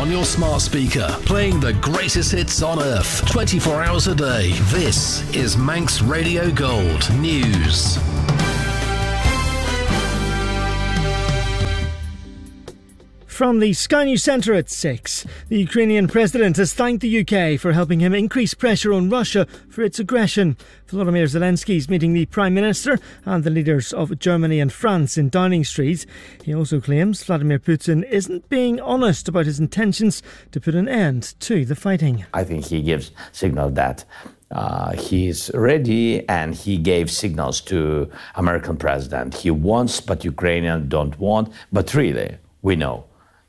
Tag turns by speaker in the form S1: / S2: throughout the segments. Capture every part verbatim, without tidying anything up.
S1: on your smart speaker, playing the greatest hits on earth, twenty-four hours a day. This is Manx Radio Gold News.
S2: From the Sky News Centre at six, the Ukrainian president has thanked the U K for helping him increase pressure on Russia for its aggression. Volodymyr Zelensky is meeting the Prime Minister and the leaders of Germany and France in Downing Street. He also claims Vladimir Putin isn't being honest about his intentions to put an end to the fighting.
S3: I think he gives signal that Uh, he's ready, and he gave signals to American president. He wants, but Ukrainians don't want. But really, we know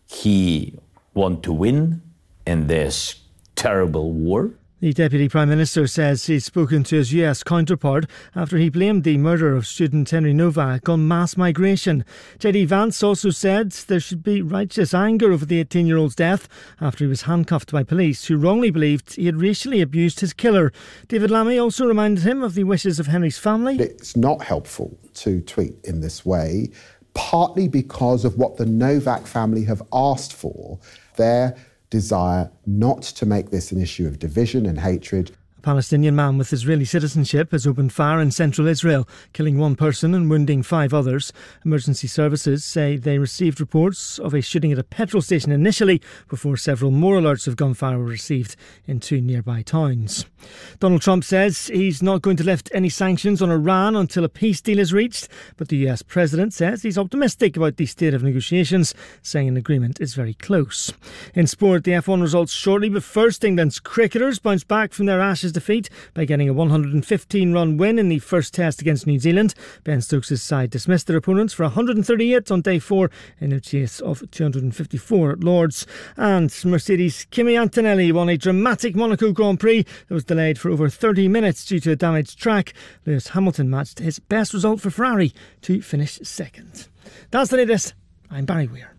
S3: he wants to win in this terrible war.
S2: The Deputy Prime Minister says he's spoken to his U S counterpart after he blamed the murder of student Henry Novak on mass migration. J D Vance also said there should be righteous anger over the eighteen-year-old's death after he was handcuffed by police who wrongly believed he had racially abused his killer. David Lammy also reminded him of the wishes of Henry's family.
S4: It's not helpful to tweet in this way, partly because of what the Novak family have asked for. Their desire not to make this an issue of division and hatred.
S2: A Palestinian man with Israeli citizenship has opened fire in central Israel, killing one person and wounding five others. Emergency services say they received reports of a shooting at a petrol station initially before several more alerts of gunfire were received in two nearby towns. Donald Trump says he's not going to lift any sanctions on Iran until a peace deal is reached, but the U S president says he's optimistic about the state of negotiations, saying an agreement is very close. In sport, the F one results shortly, but first England's cricketers bounced back from their Ashes defeat by getting a one hundred fifteen run win in the first test against New Zealand. Ben Stokes' side dismissed their opponents for one hundred thirty-eight on day four in their chase of two hundred fifty-four at Lords. And Mercedes' Kimi Antonelli won a dramatic Monaco Grand Prix that was delayed for over thirty minutes due to a damaged track. Lewis Hamilton matched his best result for Ferrari to finish second. That's the latest. I'm Barry Weir.